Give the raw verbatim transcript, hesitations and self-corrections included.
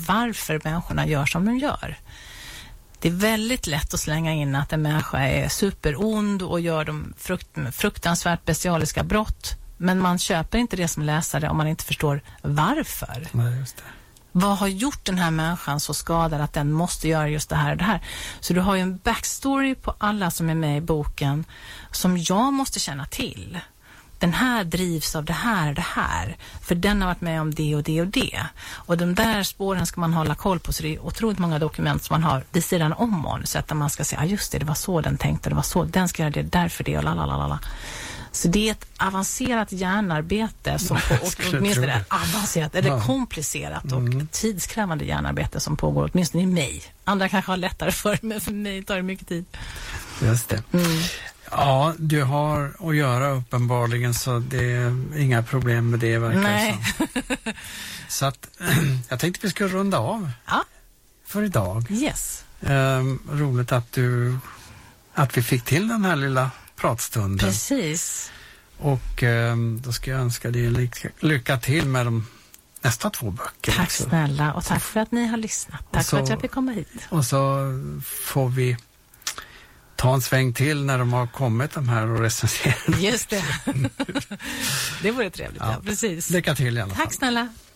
varför människorna gör som de gör. Det är väldigt lätt att slänga in att en människa är superond och gör de frukt, fruktansvärt bestialiska brott. Men man köper inte det som läsare om man inte förstår varför. Nej, just det. Vad har gjort den här människan så skadad att den måste göra just det här och det här? Så du har ju en backstory på alla som är med i boken som jag måste känna till. Den här drivs av det här och det här. För den har varit med om det och det och det. Och de där spåren ska man hålla koll på. Så det är otroligt många dokument som man har vid sidan om manuset. Där man ska säga, ah, just det, det var så den tänkte. Det var så, den ska göra det, därför det och lalalala. Så det är ett avancerat hjärnarbete som på, åtminstone det är avancerat, eller ja. komplicerat och mm. tidskrävande hjärnarbete som pågår åtminstone i mig. Andra kanske har lättare för, men för mig tar det mycket tid. Just det. Mm. Ja, du har att göra uppenbarligen, så det är inga problem med det, verkar Nej. Så. Så att jag tänkte vi skulle runda av ja. för idag. Yes. Um, roligt att du att vi fick till den här lilla pratstunden. Precis. Och um, då ska jag önska dig lycka, lycka till med de nästa två böcker. Tack också. Snälla, och tack för att ni har lyssnat. Tack så, för att jag fick komma hit. Och så får vi ta en sväng till när de har kommit, de här, och recensera. Just det. Det vore trevligt, ja. Ja, precis. Lycka till i alla fall. Tack snälla.